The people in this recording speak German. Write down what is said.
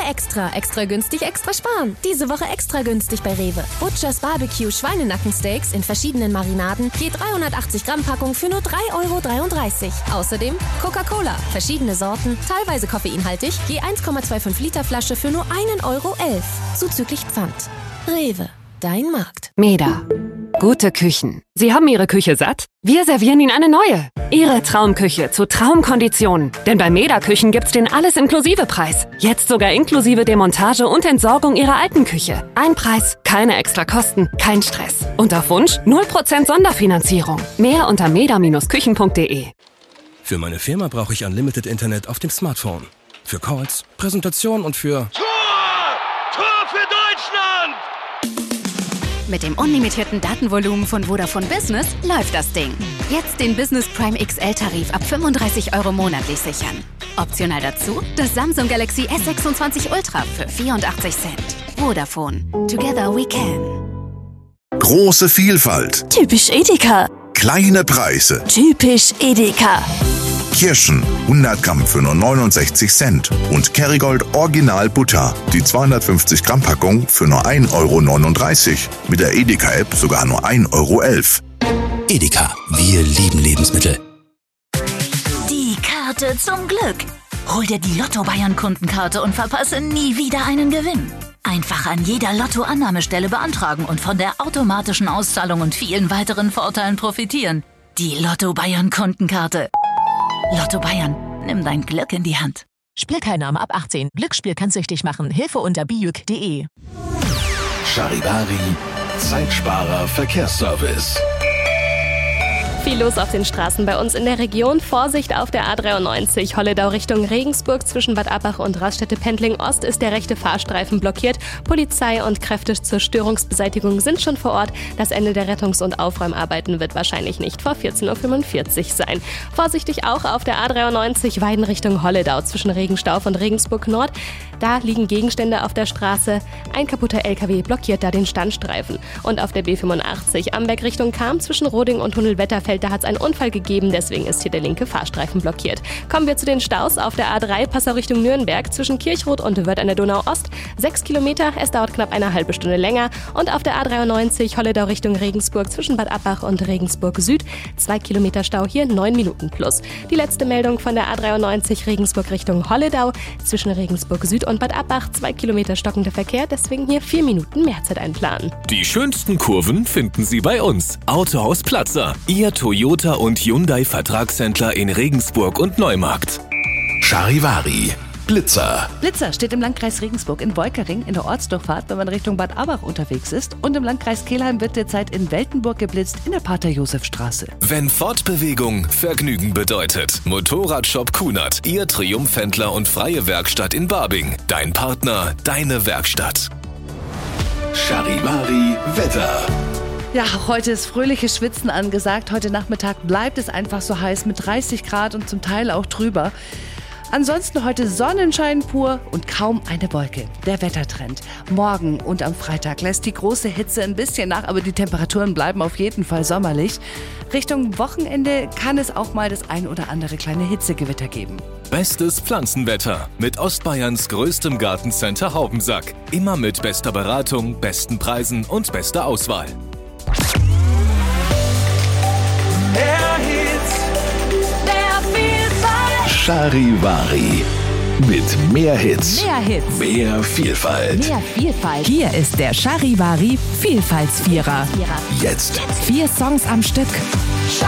extra. Extra günstig, extra sparen. Diese Woche extra günstig bei Rewe. Butchers Barbecue Schweinenackensteaks in verschiedenen Marinaden. Je 380 Gramm Packung für nur 3,33 €. Außerdem Coca-Cola. Verschiedene Sorten, teilweise koffeinhaltig. Je 1,25 Liter Flasche für nur 1,11 €. Zuzüglich Pfand. Rewe. Dein Markt. Meda. Gute Küchen. Sie haben Ihre Küche satt? Wir servieren Ihnen eine neue. Ihre Traumküche zu Traumkonditionen. Denn bei Meda Küchen gibt's den Alles-Inklusive-Preis. Jetzt sogar inklusive Demontage und Entsorgung Ihrer alten Küche. Ein Preis, keine extra Kosten, kein Stress. Und auf Wunsch 0% Sonderfinanzierung. Mehr unter meda-küchen.de. Für meine Firma brauche ich Unlimited Internet auf dem Smartphone. Für Calls, Präsentationen und für... Tor für Deutschland! Mit dem unlimitierten Datenvolumen von Vodafone Business läuft das Ding. Jetzt den Business Prime XL-Tarif ab 35 € monatlich sichern. Optional dazu das Samsung Galaxy S26 Ultra für 84 Cent. Vodafone. Together we can. Große Vielfalt. Typisch Edeka. Kleine Preise. Typisch Edeka. Kirschen 100 Gramm für nur 69 Cent und Kerrygold Original Butter, die 250 Gramm Packung für nur 1,39 €. Mit der Edeka-App sogar nur 1,11 €. Edeka, wir lieben Lebensmittel. Die Karte zum Glück. Hol dir die Lotto-Bayern-Kundenkarte und verpasse nie wieder einen Gewinn. Einfach an jeder Lotto-Annahmestelle beantragen und von der automatischen Auszahlung und vielen weiteren Vorteilen profitieren. Die Lotto-Bayern-Kundenkarte. Lotto Bayern, nimm dein Glück in die Hand. Spielteilnahme ab 18. Glücksspiel kann süchtig machen. Hilfe unter bijuk.de. Charivari, Zeitsparer Verkehrsservice. Viel los auf den Straßen bei uns in der Region. Vorsicht auf der A93 Holledau Richtung Regensburg. Zwischen Bad Abbach und Raststätte-Pendling Ost ist der rechte Fahrstreifen blockiert. Polizei und Kräfte zur Störungsbeseitigung sind schon vor Ort. Das Ende der Rettungs- und Aufräumarbeiten wird wahrscheinlich nicht vor 14:45 Uhr sein. Vorsichtig auch auf der A93 Weiden Richtung Holledau zwischen Regenstauf und Regensburg Nord. Da liegen Gegenstände auf der Straße. Ein kaputter LKW blockiert da den Standstreifen. Und auf der B85 Amberg Richtung Cham zwischen Roding und Tunnel-Wetterfeld, da hat es einen Unfall gegeben, deswegen ist hier der linke Fahrstreifen blockiert. Kommen wir zu den Staus auf der A3 Passau Richtung Nürnberg zwischen Kirchroth und Wörth an der Donau Ost. 6 Kilometer, es dauert knapp eine halbe Stunde länger. Und auf der A93 Holledau Richtung Regensburg zwischen Bad Abbach und Regensburg Süd. 2 Kilometer Stau hier, 9 Minuten plus. Die letzte Meldung von der A93 Regensburg Richtung Holledau zwischen Regensburg Süd und Bad Abbach. 2 Kilometer stockender Verkehr, deswegen hier 4 Minuten Mehrzeit einplanen. Die schönsten Kurven finden Sie bei uns. Autohaus Platzer, Ihr Toyota und Hyundai Vertragshändler in Regensburg und Neumarkt. Charivari, Blitzer. Blitzer steht im Landkreis Regensburg in Beukering in der Ortsdurchfahrt, wenn man Richtung Bad Abbach unterwegs ist. Und im Landkreis Kelheim wird derzeit in Weltenburg geblitzt in der Pater-Josef-Straße. Wenn Fortbewegung Vergnügen bedeutet. Motorradshop Kunert, Ihr Triumphhändler und freie Werkstatt in Barbing. Dein Partner, deine Werkstatt. Charivari, Wetter. Ja, heute ist fröhliches Schwitzen angesagt. Heute Nachmittag bleibt es einfach so heiß mit 30 Grad und zum Teil auch drüber. Ansonsten heute Sonnenschein pur und kaum eine Wolke. Der Wettertrend. Morgen und am Freitag lässt die große Hitze ein bisschen nach, aber die Temperaturen bleiben auf jeden Fall sommerlich. Richtung Wochenende kann es auch mal das ein oder andere kleine Hitzegewitter geben. Bestes Pflanzenwetter mit Ostbayerns größtem Gartencenter Haubensack. Immer mit bester Beratung, besten Preisen und bester Auswahl. Mehr Hits, mehr Vielfalt. Charivari. Mit mehr Hits. Mehr Hits. Mehr Vielfalt. Mehr Vielfalt. Hier ist der Charivari Vielfaltsvierer. Jetzt. 4 Songs am Stück.